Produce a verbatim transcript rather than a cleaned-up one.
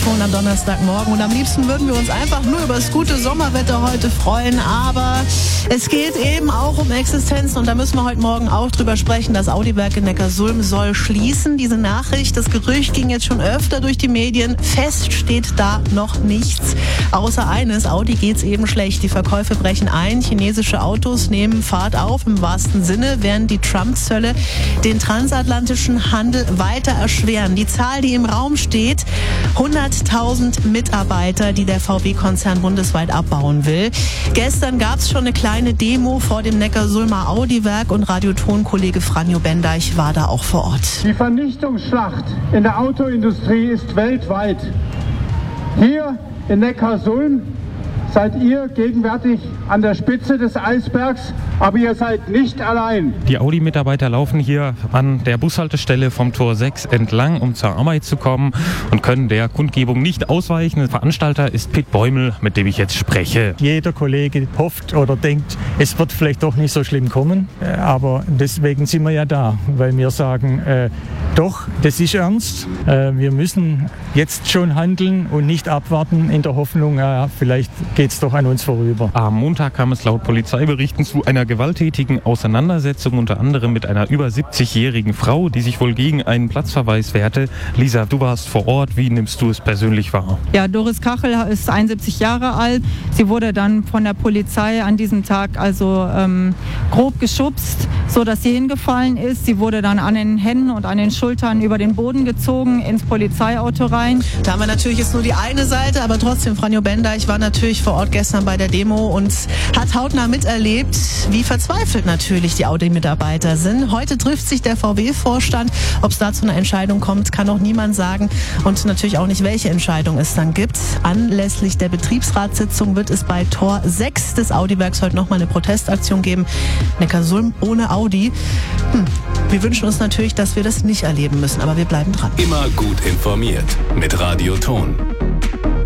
Ton am Donnerstagmorgen. Und am liebsten würden wir uns einfach nur über das gute Sommerwetter heute freuen. Aber es geht eben auch um Existenzen. Und da müssen wir heute Morgen auch drüber sprechen. Das Audi-Werk in Neckarsulm soll schließen. Diese Nachricht, das Gerücht ging jetzt schon öfter durch die Medien. Fest steht da noch nichts. Außer eines, Audi geht's eben schlecht. Die Verkäufe brechen ein. Chinesische Autos nehmen Fahrt auf im wahrsten Sinne, während die Trump-Zölle den transatlantischen Handel weiter erschweren. Die Zahl, die im Raum steht, hunderttausend Mitarbeiter, die der V W-Konzern bundesweit abbauen will. Gestern gab es schon eine kleine Demo vor dem Neckarsulmer Audi-Werk und Radioton-Kollege Franjo Bendeich war da auch vor Ort. Die Vernichtungsschlacht in der Autoindustrie ist weltweit. Hier in Neckarsulm seid ihr gegenwärtig an der Spitze des Eisbergs, aber ihr seid nicht allein. Die Audi-Mitarbeiter laufen hier an der Bushaltestelle vom Tor sechs entlang, um zur Arbeit zu kommen und können der Kundgebung nicht ausweichen. Der Veranstalter ist Pitt Bäumel, mit dem ich jetzt spreche. Jeder Kollege hofft oder denkt, es wird vielleicht doch nicht so schlimm kommen, aber deswegen sind wir ja da, weil wir sagen, äh, doch, das ist ernst. Äh, wir müssen jetzt schon handeln und nicht abwarten in der Hoffnung, ja, vielleicht geht es doch an uns vorüber. Am Montag kam es laut Polizeiberichten zu einer gewalttätigen Auseinandersetzung, unter anderem mit einer über siebzigjährigen Frau, die sich wohl gegen einen Platzverweis wehrte. Lisa, du warst vor Ort. Wie nimmst du es persönlich wahr? Ja, Doris Kachel ist einundsiebzig Jahre alt. Sie wurde dann von der Polizei an diesem Tag also ähm, grob geschubst, so dass sie hingefallen ist. Sie wurde dann an den Händen und an den Schultern über den Boden gezogen, ins Polizeiauto rein. Da haben wir natürlich jetzt nur die eine Seite, aber trotzdem, Franjo Bendeich war natürlich vor Ort gestern bei der Demo und hat hautnah miterlebt, wie verzweifelt natürlich die Audi-Mitarbeiter sind. Heute trifft sich der V W-Vorstand. Ob es da zu einer Entscheidung kommt, kann auch niemand sagen. Und natürlich auch nicht, welche Entscheidung es dann gibt. Anlässlich der Betriebsratssitzung wird es bei Tor sechs des Audi-Werks heute nochmal eine Protestaktion geben. Neckarsulm ohne Audi. Hm. Wir wünschen uns natürlich, dass wir das nicht erleben müssen, aber wir bleiben dran. Immer gut informiert mit Radio Ton.